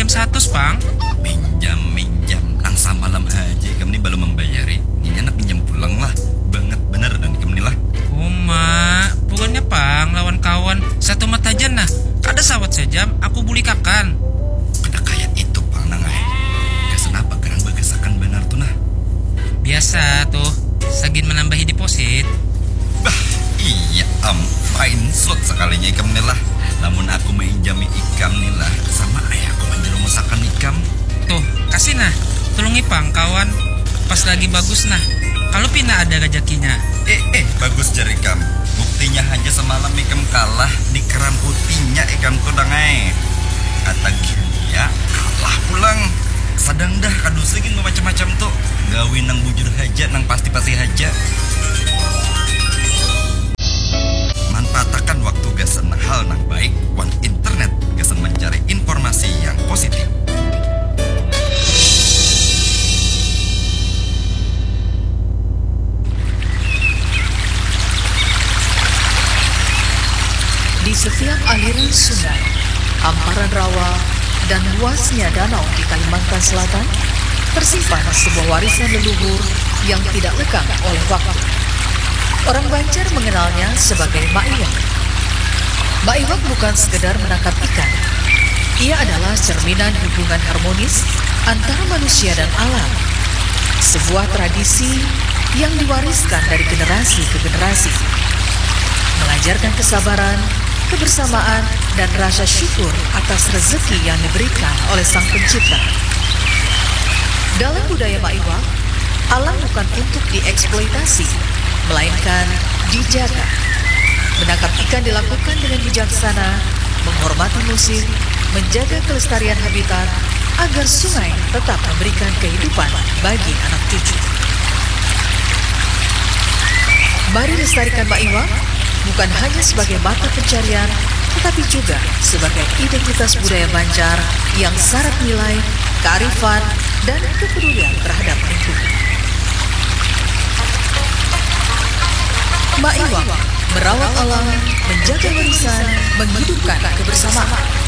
100, Pang. Minjam nang samalam aja ikam ni belum membayari. Ini anak pinjam pulang lah. Banget bener dan ikam ni lah. Oh, Mak. Bukannya, Pang, lawan kawan satu mata aja nah. Ada sawat sejam, aku buli kakan. Kada kayak itu pang nangai. Gasan apa kerang bagasakan benar tuh nah. Biasa tuh, sagin menambahi deposit. Bah, iya fine slot sekalinya ikam ni lah. Namun aku menjami ikam ni lah sama ayahku menjerumuskan ikam. Tuh, kasih nah. Tulungi, Pang, kawan. Pas lagi bagus nah. Kalau Pina ada rezekinya. Bagus jari ikam. Buktinya hanya semalam ikam kalah di keran putihnya ikam tuh dangai. Kata ya kalah pulang. Sadang dah kadu segin macam-macam tuh. Gawin nang bujur hajat nang pasti-pasti hajat. Manfaatkan waktu gasan nang hal nang baik. Wan internet gasan mencari informasi yang positif. Di setiap aliran sungai, hamparan rawa, dan luasnya danau di Kalimantan Selatan, tersimpan sebuah warisan leluhur yang tidak lekang oleh waktu. Orang Banjar mengenalnya sebagai Mak Iwak. Mak Iwak bukan sekedar menangkap ikan. Ia adalah cerminan hubungan harmonis antara manusia dan alam. Sebuah tradisi yang diwariskan dari generasi ke generasi. Mengajarkan kesabaran, kebersamaan, dan rasa syukur atas rezeki yang diberikan oleh Sang Pencipta. Dalam budaya Mak Iwak, alam bukan untuk dieksploitasi, melainkan dijaga. Menangkap ikan dilakukan dengan bijaksana, menghormati musim, menjaga kelestarian habitat, agar sungai tetap memberikan kehidupan bagi anak cucu. Mari lestarikan Mak Iwak, bukan hanya sebagai mata pencarian, tetapi juga sebagai identitas budaya Banjar yang syarat nilai, kearifan, dan kepedulian terhadap lingkungan. Mak Iwak merawat alam, menjaga warisan, menghidupkan kebersamaan.